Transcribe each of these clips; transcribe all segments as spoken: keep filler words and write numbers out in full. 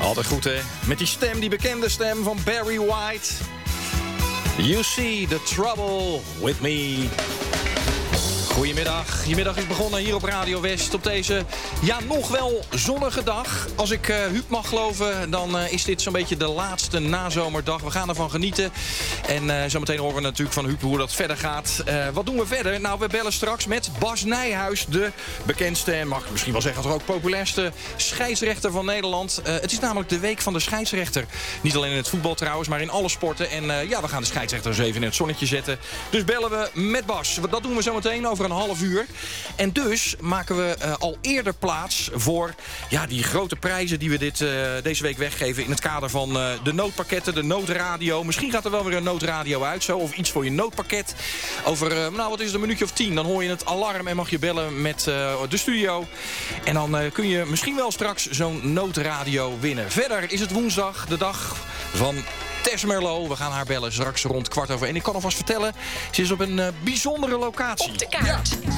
Altijd goed, hè? Met die stem, die bekende stem van Barry White. You see the trouble with me. Goedemiddag. Je middag is begonnen hier op Radio West op deze, ja, nog wel zonnige dag. Als ik uh, Huub mag geloven, dan uh, is dit zo'n beetje de laatste nazomerdag. We gaan ervan genieten. En uh, zometeen horen we natuurlijk van Huub hoe dat verder gaat. Uh, wat doen we verder? Nou, we bellen straks met Bas Nijhuis, de bekendste en mag ik misschien wel zeggen, toch ook populairste scheidsrechter van Nederland. Uh, het is namelijk de week van de scheidsrechter. Niet alleen in het voetbal trouwens, maar in alle sporten. En uh, ja, we gaan de scheidsrechters even in het zonnetje zetten. Dus bellen we met Bas. Dat doen we zometeen over een half uur. En dus maken we uh, al eerder plaats voor ja, die grote prijzen die we dit, uh, deze week weggeven in het kader van uh, de noodpakketten, de noodradio. Misschien gaat er wel weer een noodradio uit zo, of iets voor je noodpakket. Over, uh, nou wat is het, een minuutje of tien, dan hoor je het alarm en mag je bellen met uh, de studio. En dan uh, kun je misschien wel straks zo'n noodradio winnen. Verder is het woensdag, de dag van Tess Merlo. We gaan haar bellen straks rond kwart over één. Ik kan alvast vertellen, ze is op een uh, bijzondere locatie. Op de kaart. Ja.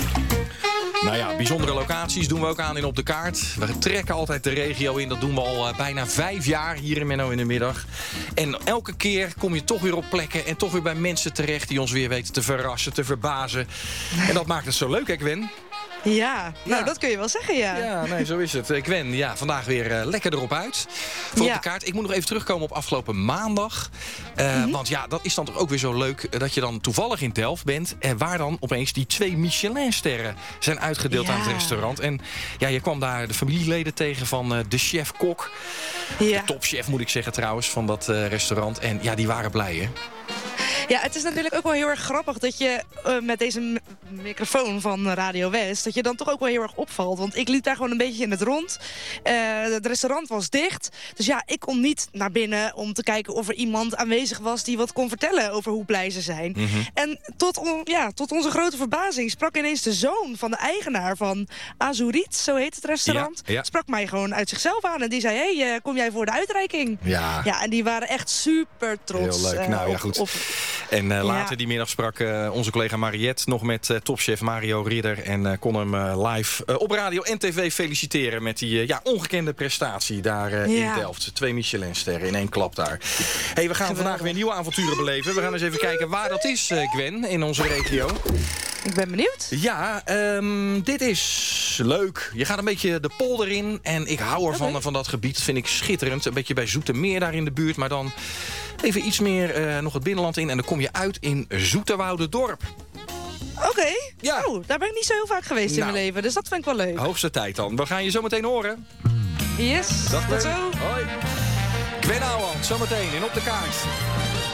Nou ja, bijzondere locaties doen we ook aan in Op de Kaart. We trekken altijd de regio in. Dat doen we al uh, bijna vijf jaar hier in Menno in de Middag. En elke keer kom je toch weer op plekken en toch weer bij mensen terecht die ons weer weten te verrassen, te verbazen. En dat maakt het zo leuk, hè Gwen? Ja, nou Ja. dat kun je wel zeggen, ja. Ja, nee, zo is het. Gwen, ja, vandaag weer uh, lekker erop uit. Voor Ja. Op de Kaart. Ik moet nog even terugkomen op afgelopen maandag. Uh, Mm-hmm. Want ja, dat is dan toch ook weer zo leuk uh, dat je dan toevallig in Delft bent. En waar dan opeens die twee Michelinsterren zijn uitgedeeld Ja. aan het restaurant. En ja, je kwam daar de familieleden tegen van uh, de chef-kok. Ja. De topchef moet ik zeggen trouwens, van dat uh, restaurant. En ja, die waren blij, hè? Ja, het is natuurlijk ook wel heel erg grappig dat je uh, met deze m- microfoon van Radio West, dat je dan toch ook wel heel erg opvalt. Want ik liep daar gewoon een beetje in het rond. Uh, het restaurant was dicht. Dus ja, ik kon niet naar binnen om te kijken of er iemand aanwezig was die wat kon vertellen over hoe blij ze zijn. Mm-hmm. En tot, on- ja, tot onze grote verbazing sprak ineens de zoon van de eigenaar van Azurit, zo heet het restaurant, Ja, ja. sprak mij gewoon uit zichzelf aan. En die zei, hé, hey, uh, kom jij voor de uitreiking? Ja. Ja, en die waren echt super trots. Heel leuk. uh, Nou ja, op- goed. op- En uh, later Ja. die middag sprak uh, onze collega Mariette nog met uh, topchef Mario Ridder. En uh, kon hem uh, live uh, op radio en tv feliciteren met die uh, ja, ongekende prestatie daar uh, Ja. in Delft. Twee Michelinsterren in één klap daar. Hey, we gaan Geweldig. vandaag weer nieuwe avonturen beleven. We gaan eens even kijken waar dat is, uh, Gwen, in onze regio. Ik ben benieuwd. Ja, um, dit is leuk. Je gaat een beetje de polder in. En ik hou ervan, Oké. van dat gebied. Dat vind ik schitterend. Een beetje bij Zoetermeer daar in de buurt. Maar dan even iets meer uh, nog het binnenland in. En dan kom je uit in Zoeterwouderdorp. Oké. Ja. Oh, daar ben ik niet zo heel vaak geweest in Nou. mijn leven. Dus dat vind ik wel leuk. Hoogste tijd dan. We gaan je zo meteen horen. Yes. Dag Tot Gwen. zo. Hoi. Gwen Ouwehand, zometeen in Op de Kaart.